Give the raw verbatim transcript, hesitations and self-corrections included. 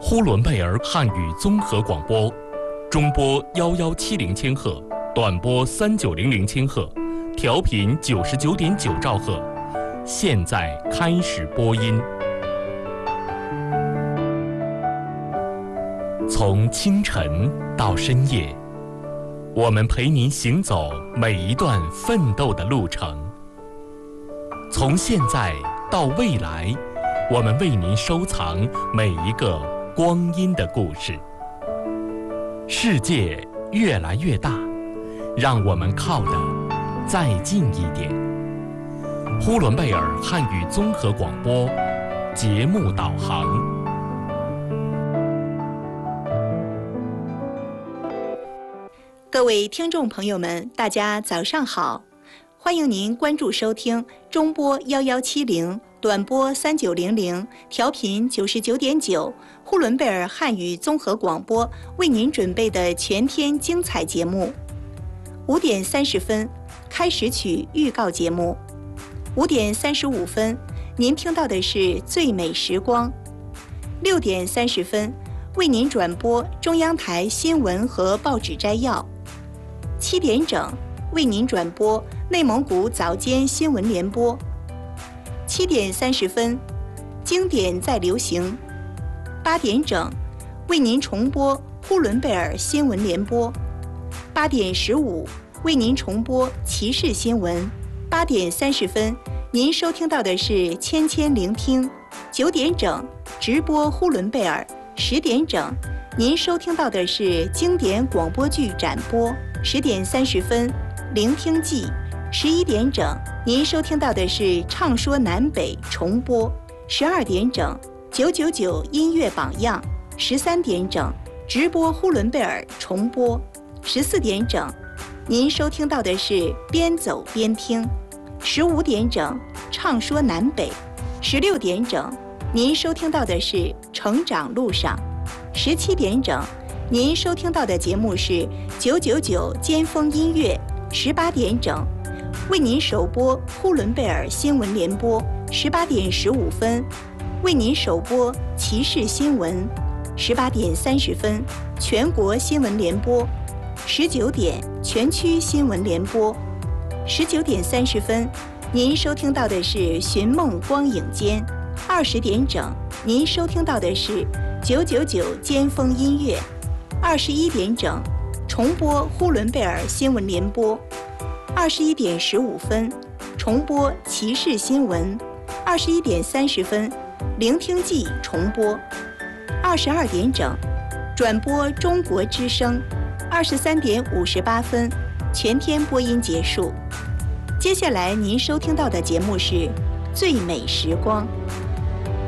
呼伦贝尔汉语综合广播，中波幺幺七零千赫，短波三九零零千赫，调频九十九点九兆赫。现在开始播音。从清晨到深夜，我们陪您行走每一段奋斗的路程。从现在到未来，我们为您收藏每一个光阴的故事。世界越来越大，让我们靠得再近一点。呼伦贝尔汉语综合广播节目导航。 各位听众朋友们，大家早上好，欢迎您关注收听中波幺幺七零、短波三九零零、调频九十九点九，呼伦贝尔汉语综合广播为您准备的全天精彩节目。五点三十分，开始曲预告节目；五点三十五分，您听到的是最美时光；六点三十分，为您转播中央台新闻和报纸摘要；七点整，为您转播内蒙古早间新闻联播；七点三十分，经典再流行；八点整，为您重播呼伦贝尔新闻联播；八点十五，为您重播骑士新闻；八点三十分，您收听到的是千千聆听；九点整，直播呼伦贝尔；十点整，您收听到的是经典广播剧展播；十点三十分，聆听记；十一点整，您收听到的是唱说南北重播；十二点整，九九九音乐榜样；十三点整，直播呼伦贝尔重播；十四点整，您收听到的是边走边听；十五点整，唱说南北；十六点整，您收听到的是成长路上；十七点整，您收听到的节目是九九九尖峰音乐；十八点整，为您首播呼伦贝尔新闻联播；十八点十五分，为您首播骑士新闻；十八点三十分，全国新闻联播；十九点，全区新闻联播；十九点三十分，您收听到的是寻梦光影间；二十点整，您收听到的是九九九尖峰音乐；二十一点整，重播呼伦贝尔新闻联播；二十一点十五分，重播骑士新闻；二十一点三十分，聆听记重播；二十二点整，转播中国之声；二十三点五十八分，全天播音结束。接下来您收听到的节目是最美时光。